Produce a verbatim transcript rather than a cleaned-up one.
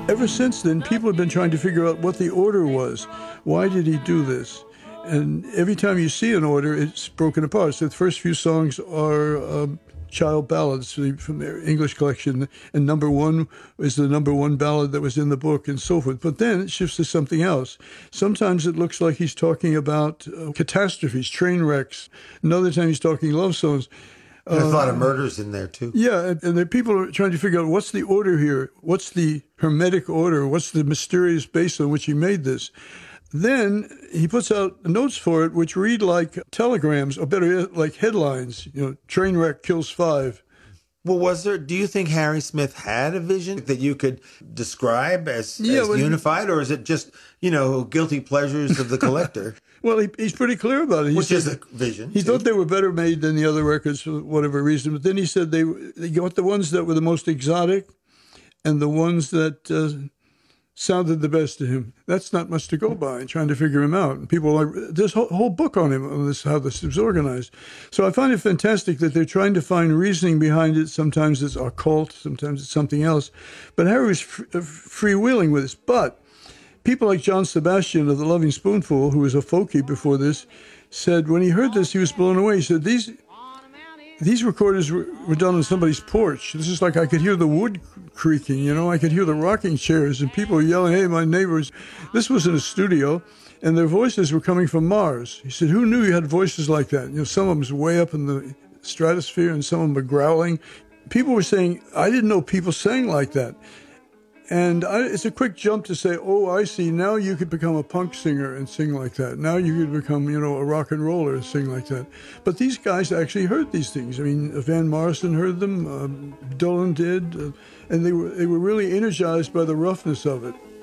ever since then, people have been trying to figure out what the order was. Why did he do this? And every time you see an order, it's broken apart. So the first few songs are um, child ballads from their English collection, and number one is the number one ballad that was in the book, and so forth. But then it shifts to something else. Sometimes it looks like he's talking about uh, catastrophes, train wrecks. Another time he's talking love songs. There's uh, a lot of murders in there, too. Yeah, and, and the people are trying to figure out what's the order here? What's the hermetic order? What's the mysterious base on which he made this? Then he puts out notes for it, which read like telegrams, or better yet, like headlines. You know, train wreck kills five. Well, was there, do you think Harry Smith had a vision that you could describe as, yeah, as well, unified, or is it just, you know, guilty pleasures of the collector? Well, he, he's pretty clear about it. He Which said, is a vision. He too. thought they were better made than the other records for whatever reason. But then he said they, they got the ones that were the most exotic and the ones that uh, sounded the best to him. That's not much to go by, trying to figure him out. And people are like, there's a whole, whole book on him, on this, how this is organized. So I find it fantastic that they're trying to find reasoning behind it. Sometimes it's occult, sometimes it's something else. But Harry was f- freewheeling with this. But people like John Sebastian of the Loving Spoonful, who was a folkie before this, said when he heard this, he was blown away. He said, these these recorders were, were done on somebody's porch. This is like I could hear the wood creaking, you know, I could hear the rocking chairs and people were yelling, hey, my neighbors. This was in a studio, and their voices were coming from Mars. He said, who knew you had voices like that? You know, some of them was way up in the stratosphere and some of them were growling. People were saying, I didn't know people sang like that. And I, it's a quick jump to say, oh, I see, now you could become a punk singer and sing like that. Now you could become, you know, a rock and roller and sing like that. But these guys actually heard these things. I mean, Van Morrison heard them, um, Dylan did, uh, and they were, they were really energized by the roughness of it.